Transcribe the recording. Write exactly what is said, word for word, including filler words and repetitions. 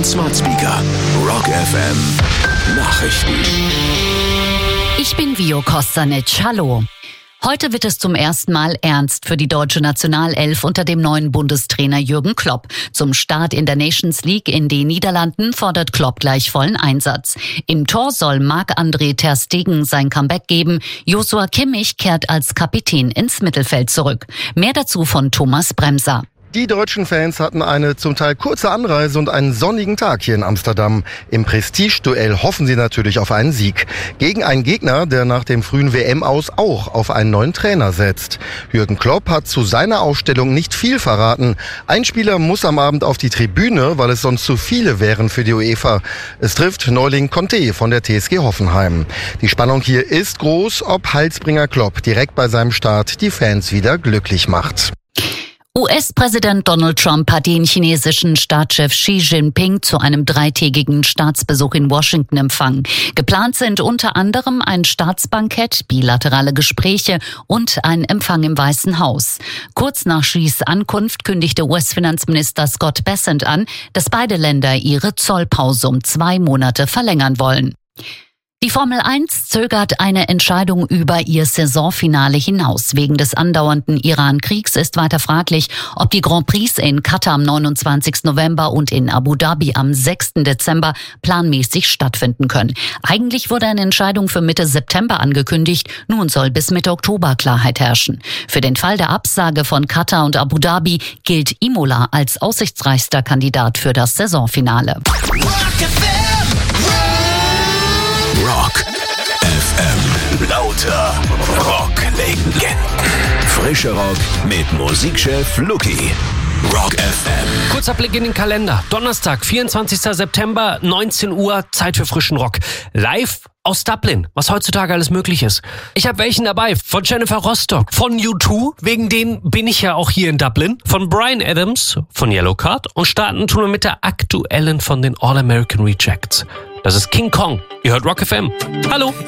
deinen Smart Speaker. Rock F M Nachrichten. Ich bin Vio Kostanic. Hallo. Heute wird es zum ersten Mal ernst für die deutsche Nationalelf unter dem neuen Bundestrainer Jürgen Klopp. Zum Start in der Nations League in den Niederlanden fordert Klopp gleich vollen Einsatz. Im Tor soll Marc-André ter Stegen sein Comeback geben. Joshua Kimmich kehrt als Kapitän ins Mittelfeld zurück. Mehr dazu von Thomas Bremser. Die deutschen Fans hatten eine zum Teil kurze Anreise und einen sonnigen Tag hier in Amsterdam. Im Prestigeduell hoffen sie natürlich auf einen Sieg. Gegen einen Gegner, der nach dem frühen W M-Aus auch auf einen neuen Trainer setzt. Jürgen Klopp hat zu seiner Aufstellung nicht viel verraten. Ein Spieler muss am Abend auf die Tribüne, weil es sonst zu viele wären für die UEFA. Es trifft Neuling Conte von der T S G Hoffenheim. Die Spannung hier ist groß, ob Heilsbringer Klopp direkt bei seinem Start die Fans wieder glücklich macht. U S-Präsident Donald Trump hat den chinesischen Staatschef Xi Jinping zu einem dreitägigen Staatsbesuch in Washington empfangen. Geplant sind unter anderem ein Staatsbankett, bilaterale Gespräche und ein Empfang im Weißen Haus. Kurz nach Xis Ankunft kündigte U S-Finanzminister Scott Bessent an, dass beide Länder ihre Zollpause um zwei Monate verlängern wollen. Die Formel eins zögert eine Entscheidung über ihr Saisonfinale hinaus. Wegen des andauernden Iran-Kriegs ist weiter fraglich, ob die Grand Prix in Katar am neunundzwanzigsten November und in Abu Dhabi am sechsten Dezember planmäßig stattfinden können. Eigentlich wurde eine Entscheidung für Mitte September angekündigt. Nun soll bis Mitte Oktober Klarheit herrschen. Für den Fall der Absage von Katar und Abu Dhabi gilt Imola als aussichtsreichster Kandidat für das Saisonfinale. Rock F M. Lauter Rock-Legenden. Frischer Rock mit Musikchef Luki. Rock F M. Kurzer Blick in den Kalender. Donnerstag, vierundzwanzigsten September, neunzehn Uhr, Zeit für frischen Rock. Live aus Dublin, was heutzutage alles möglich ist. Ich habe welchen dabei, von Jennifer Rostock, von U zwei, wegen denen bin ich ja auch hier in Dublin, von Bryan Adams, von Yellowcard und starten tun wir mit der aktuellen von den All American Rejects. Das ist King Kong. Ihr hört Rock F M. Hallo.